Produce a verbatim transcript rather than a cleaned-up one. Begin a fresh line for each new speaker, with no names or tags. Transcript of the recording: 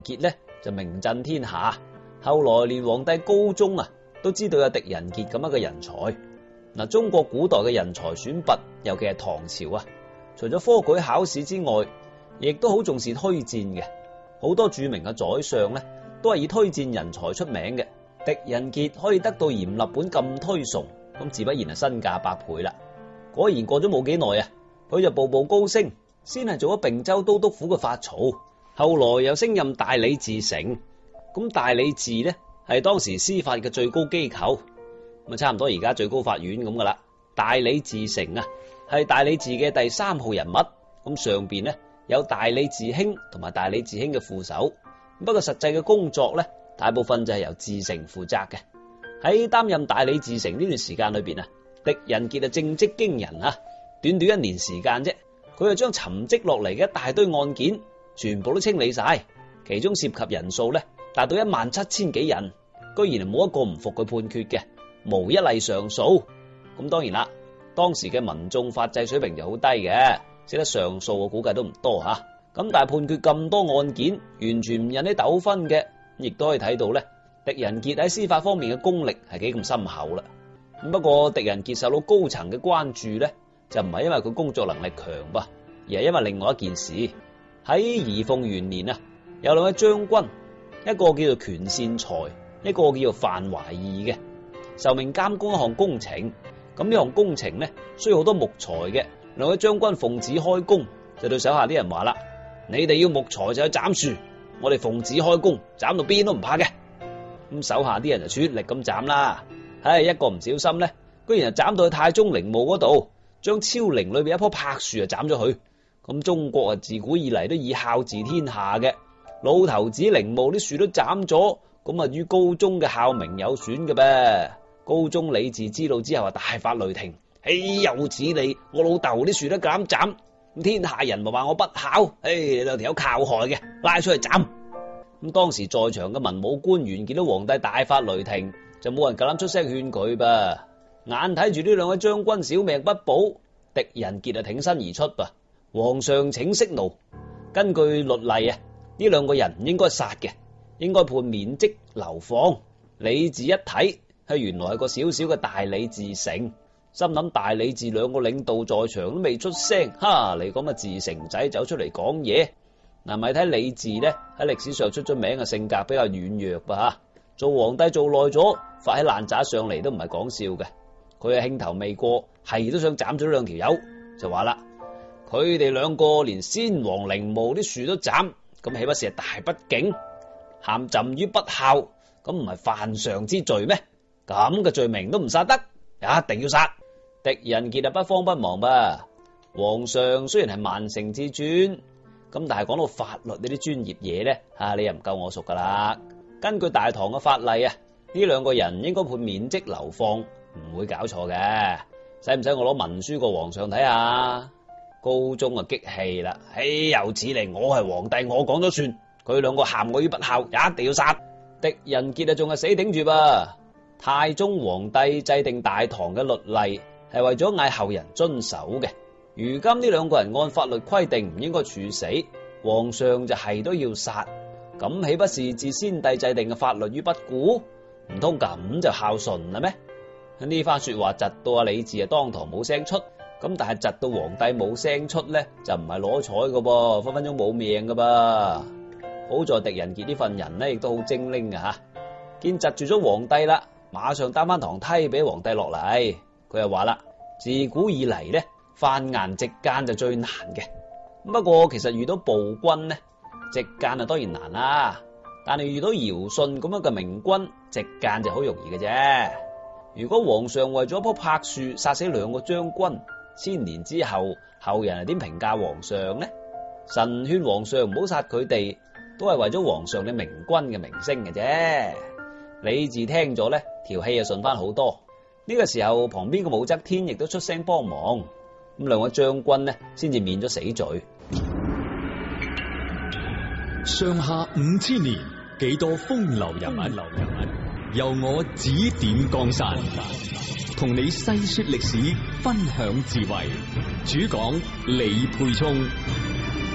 傑咧就名震天下，後來連皇帝高宗啊都知道有狄仁傑咁樣嘅人才。嗱，中國古代嘅人才選拔，尤其係唐朝啊，除咗科舉考試之外，亦都好重視推薦嘅。好多著名嘅宰相咧，都係以推薦人才出名嘅。狄仁傑可以得到閻立本咁推崇，咁自不然係身價百倍啦。果然過咗冇幾耐啊，佢就步步高升，先係做咗并州都督府嘅法曹，後來又升任大理寺丞。咁大理寺咧係當時司法嘅最高機構，咁啊差唔多而家最高法院咁噶啦。大理寺丞啊係大理寺嘅第三號人物，咁上邊咧有大理寺卿同埋大理寺卿嘅副手。不過實際嘅工作咧，大部分就係由寺丞負責嘅。喺擔任大理寺丞呢段時間裏邊啊，狄仁傑啊政績驚人啊！短短一年時間啫，佢就將沉積落嚟嘅一大堆案件全部都清理晒，其中涉及人數咧達到一萬七千幾人，居然冇一個唔服佢判決嘅，無一例上訴。咁當然啦，當時嘅民眾法制水平就好低嘅，識得上訴我估計都唔多吓。咁但係判決咁多案件，完全唔引起糾紛嘅，亦都可以睇到咧，狄仁傑喺司法方面嘅功力係幾咁深厚啦。不過狄仁傑受到高層嘅關注咧，就唔係因為佢工作能力強噃，而係因為另外一件事。喺儀鳳元年啊，有兩位將軍，一個叫做權善財，一個叫做范懷義嘅，受命監工一項工程。咁呢項工程咧需要好多木材嘅，兩位將軍奉旨開工，就對手下啲人話啦：你哋要木材就去斬樹，我哋奉旨開工，斬到邊都唔怕嘅。咁手下啲人就出力咁斬啦。唉，一個唔小心咧，居然就斬到去太宗陵墓嗰度，將昭陵裏邊一棵柏樹啊斬咗佢。咁中國啊自古以嚟都以孝治天下嘅，老頭子陵墓啲樹都斬咗，咁啊於高宗嘅孝明有損嘅噃。高宗李治知道之後啊大發雷霆：豈有此理！我老豆啲樹都敢斬，咁天下人咪話我不孝？唉，你兩條友靠害嘅，拉出去斬！咁當時在場嘅文武官員見到皇帝大發雷霆，就冇人夠膽出聲勸佢噃。眼睇住呢兩位將軍小命不保，狄仁傑啊挺身而出噃。皇上請息怒，根據律例啊，呢兩個人唔應該殺嘅，應該判免職流放。李治一睇，係原來係個小小嘅大理寺丞，心諗大理寺兩個領導在場都未出聲，哈！你咁嘅寺丞仔走出嚟講嘢，嗱咪睇李治咧喺歷史上出咗名嘅性格比較軟弱吧吓，做皇帝做耐咗，發起爛渣上嚟都唔係講笑嘅。佢係興頭未過，係都想斬咗兩條友，就話啦：佢哋兩個連先皇陵墓啲樹都斬，咁豈不是係大不敬？陷朕於不孝，咁唔係犯上之罪咩？咁嘅罪名都唔殺得，一定要殺！狄仁傑啊不慌不忙吧。皇上雖然係萬乘之尊，咁但係講到法律呢啲專業嘢咧，吓你又唔夠我熟噶啦。根據大唐嘅法例啊，呢兩個人應該判免職流放，唔會搞錯嘅。使唔使我攞文書過皇上睇下？高宗啊激氣啦，豈有此理！我係皇帝，我講咗算。佢兩個陷我於不孝，一定要殺！狄仁傑啊仲係死頂住吧。太宗皇帝制定大唐嘅律例，係為咗嗌後人遵守嘅。如今呢兩個人按法律規定唔應該處死，皇上就係都要殺，咁豈不是置先帝制定嘅法律於不顧？唔通咁就孝順啦咩？呢番說話窒到阿李治啊當堂冇聲出，咁但係窒到皇帝冇聲出咧，就唔係攞彩噶噃，分分鐘冇命噶噃。好在狄仁傑呢份人咧，亦都好精靈啊吓，見窒住咗皇帝啦，馬上擔翻堂梯俾皇帝落嚟。佢又話啦：自古以嚟咧，犯顏直諫就最難嘅。不過其實遇到暴君咧，直諫啊當然難啦，但係遇到堯舜咁樣嘅明君，直諫就好容易嘅啫。如果皇上為咗一棵柏樹殺死兩個將軍，千年之後後人係點評價皇上呢？神勸皇上唔好殺佢哋，都係為咗皇上你明君嘅名聲嘅啫。李治聽咗咧，條氣就順翻好多。呢個時候旁邊嘅武則天亦都出聲幫忙，咁兩位將軍呢先至免咗死罪。
上下五千年，幾多風流人物，流人物由我指點江山，同你細說歷史，分享智慧。主講李沛聰。